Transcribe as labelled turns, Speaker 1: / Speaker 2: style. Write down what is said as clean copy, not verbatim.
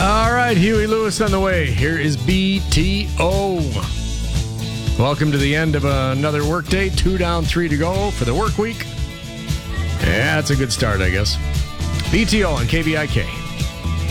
Speaker 1: All right, Huey Lewis on the way. Here is BTO. Welcome to the end of another workday. 2 down, 3 to go for the work week. Yeah, that's a good start, I guess. BTO on KVIK.